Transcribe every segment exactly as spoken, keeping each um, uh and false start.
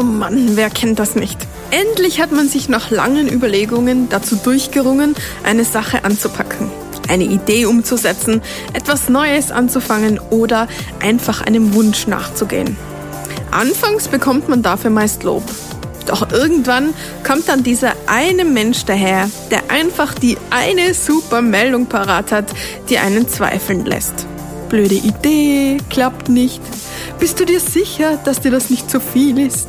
Mann, wer kennt das nicht? Endlich hat man sich nach langen Überlegungen dazu durchgerungen, eine Sache anzupacken, eine Idee umzusetzen, etwas Neues anzufangen oder einfach einem Wunsch nachzugehen. Anfangs bekommt man dafür meist Lob. Doch irgendwann kommt dann dieser eine Mensch daher, der einfach die eine super Meldung parat hat, die einen zweifeln lässt. Blöde Idee, klappt nicht. Bist du dir sicher, dass dir das nicht zu viel ist?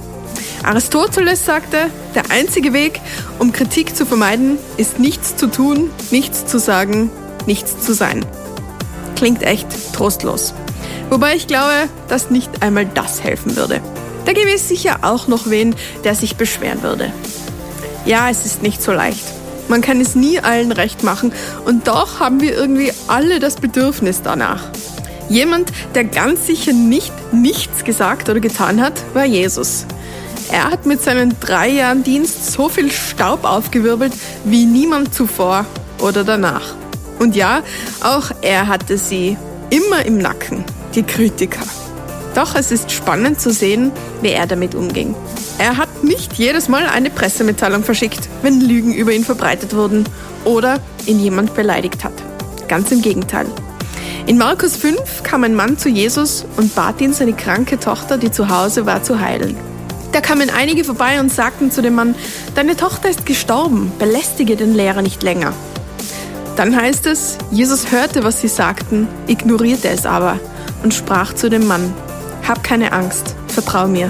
Aristoteles sagte, der einzige Weg, um Kritik zu vermeiden, ist nichts zu tun, nichts zu sagen, nichts zu sein. Klingt echt trostlos. Wobei ich glaube, dass nicht einmal das helfen würde. Da gäbe es sicher auch noch wen, der sich beschweren würde. Ja, es ist nicht so leicht. Man kann es nie allen recht machen und doch haben wir irgendwie alle das Bedürfnis danach. Jemand, der ganz sicher nicht nichts gesagt oder getan hat, war Jesus. Er hat mit seinen drei Jahren Dienst so viel Staub aufgewirbelt wie niemand zuvor oder danach. Und ja, auch er hatte sie immer im Nacken, die Kritiker. Doch es ist spannend zu sehen, wie er damit umging. Er hat nicht jedes Mal eine Pressemitteilung verschickt, wenn Lügen über ihn verbreitet wurden oder ihn jemand beleidigt hat. Ganz im Gegenteil. In Markus fünf kam ein Mann zu Jesus und bat ihn, seine kranke Tochter, die zu Hause war, zu heilen. Da kamen einige vorbei und sagten zu dem Mann, deine Tochter ist gestorben, belästige den Lehrer nicht länger. Dann heißt es, Jesus hörte, was sie sagten, ignorierte es aber und sprach zu dem Mann, hab keine Angst, vertrau mir.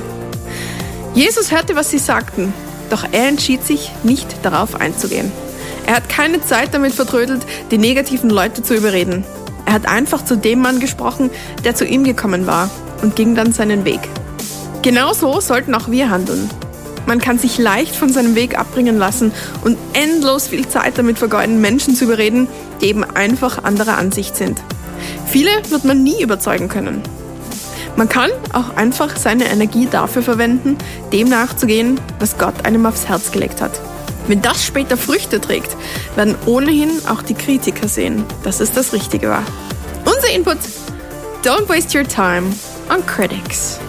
Jesus hörte, was sie sagten, doch er entschied sich, nicht darauf einzugehen. Er hat keine Zeit damit vertrödelt, die negativen Leute zu überreden. Er hat einfach zu dem Mann gesprochen, der zu ihm gekommen war und ging dann seinen Weg. Genauso sollten auch wir handeln. Man kann sich leicht von seinem Weg abbringen lassen und endlos viel Zeit damit vergeuden, Menschen zu überreden, die eben einfach anderer Ansicht sind. Viele wird man nie überzeugen können. Man kann auch einfach seine Energie dafür verwenden, dem nachzugehen, was Gott einem aufs Herz gelegt hat. Wenn das später Früchte trägt, werden ohnehin auch die Kritiker sehen, dass es das Richtige war. Unser Input: Don't waste your time on critics.